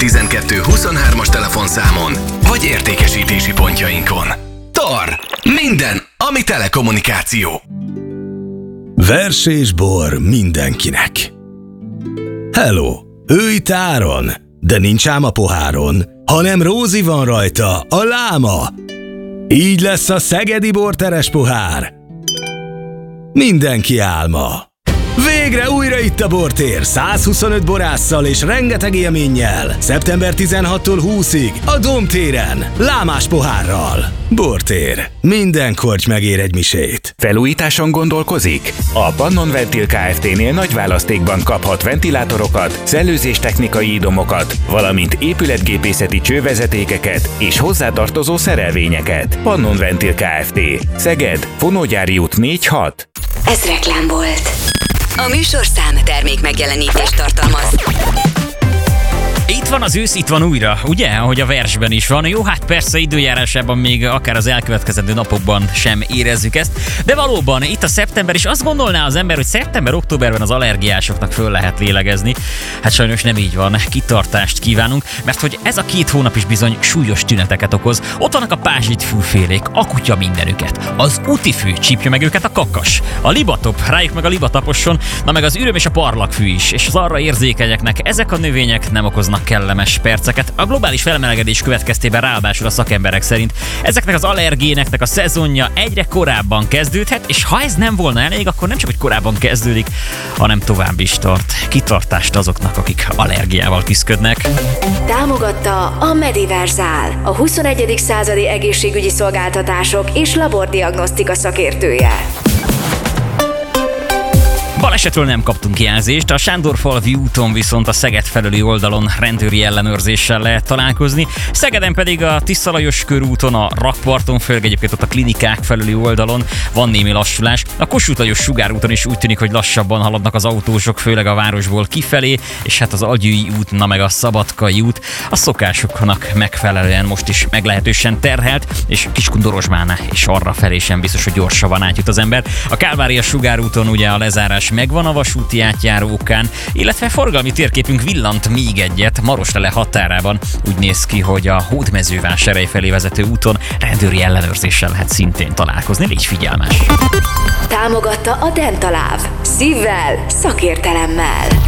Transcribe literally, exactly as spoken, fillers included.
tizenkettő huszonhármas telefonszámon, vagy értékesítési pontjainkon. Tar. Minden, ami telekommunikáció. Vers és bor mindenkinek. Hello, ő itt Áron, de nincs ám a poháron, hanem Rózi van rajta, a láma. Így lesz a szegedi borteres pohár. Mindenki álma. Végre újra itt a bortér, százhuszonöt borásszal és rengeteg élménnyel. szeptember tizenhatodikától huszadikáig a Domtéren, lámás pohárral. Bortér, minden korty megér egy misét. Felújításon gondolkozik? A Pannon Ventil Kft-nél nagy választékban kaphat ventilátorokat, szellőzéstechnikai idomokat, valamint épületgépészeti csővezetékeket és hozzátartozó szerelvényeket. Pannon Ventil Kft. Szeged, Fonógyári út négy hat. Ez reklám volt. A műsorszám termék megjelenítést tartalmaz. Itt van az ősz, itt van újra, ugye? Ahogy a versben is van. Jó, hát persze időjárásában még akár az elkövetkezendő napokban sem érezzük ezt, de valóban itt a szeptember, és azt gondolná az ember, hogy szeptember-októberben az allergiásoknak föl lehet lélegezni. Hát sajnos nem így van, kitartást kívánunk, mert hogy ez a két hónap is bizony súlyos tüneteket okoz. Ott vannak a pázsit fülfélék, a kutya mindenüket, az utifű csípja meg őket a kakas, a libatop, rájuk meg a libataposson, na meg az üröm és a parlagfű is, és az arra érzékenyeknek ezek a növények nem okoznak kellemes perceket. A globális felmelegedés következtében ráadásul a szakemberek szerint ezeknek az allergéneknek a szezonja egyre korábban kezdődhet, és ha ez nem volna elég, akkor nem csak hogy korábban kezdődik, hanem tovább is tart. Kitartást azoknak, akik allergiával küszködnek. Támogatta a Mediversal, a huszonegyedik századi egészségügyi szolgáltatások és labordiagnosztika szakértője. Balesetről nem kaptunk jelzést, a Sándorfalvi úton viszont a Szeged felüli oldalon rendőri ellenőrzéssel lehet találkozni, Szegeden pedig a Tisza Lajos körúton, a Rakparton, főleg egyébként ott a klinikák felüli oldalon van némi lassulás. A Kossuth Lajos sugárúton is úgy tűnik, hogy lassabban haladnak az autósok, főleg a városból kifelé, és hát az Algyői út, na meg a Szabadkai út a szokásoknak megfelelően most is meglehetősen terhelt, és Kiskun-Dorozsmán és arra felé sem biztos, hogy gyorsabban átjut az ember. A Kálvária sugárúton ugye a lezárás megvan a vasúti átjáró okán, illetve forgalmi térképünk villant még egyet Maroslele határában. Úgy néz ki, hogy a Hódmezővásárhely felé vezető úton rendőri ellenőrzéssel lehet szintén találkozni, légy figyelmes! Támogatta a Dentaláv. Szívvel, szakértelemmel.